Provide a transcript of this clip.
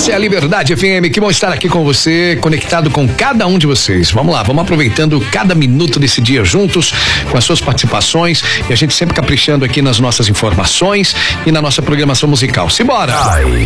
Essa é a Liberdade FM, que bom estar aqui com você, conectado com cada um de vocês. Vamos lá, vamos aproveitando cada minuto desse dia juntos, com as suas participações e a gente sempre caprichando aqui nas nossas informações e na nossa programação musical. Simbora!